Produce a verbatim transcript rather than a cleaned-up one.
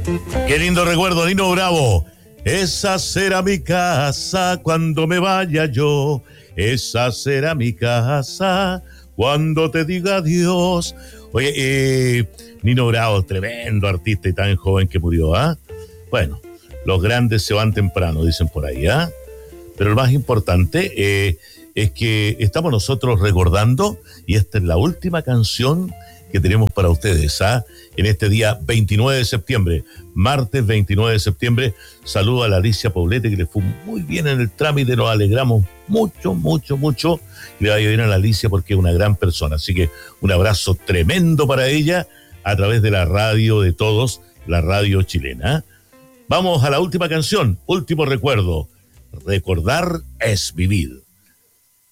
Qué lindo recuerdo, Nino Bravo. Esa será mi casa cuando me vaya yo. Esa será mi casa cuando te diga adiós. Oye, eh, Nino Bravo, tremendo artista y tan joven que murió, ¿ah? ¿eh? Bueno, los grandes se van temprano, dicen por ahí, ¿ah? ¿eh? Pero lo más importante eh, es que estamos nosotros recordando, y esta es la última canción que tenemos para ustedes, ¿ah? En este día veintinueve de septiembre, martes veintinueve de septiembre. Saludo a la Alicia Poblete, que le fue muy bien en el trámite, nos alegramos mucho, mucho, mucho. Le vaya bien a la Alicia porque es una gran persona, así que un abrazo tremendo para ella a través de la radio de todos, la radio chilena. Vamos a la última canción, último recuerdo. Recordar es vivir.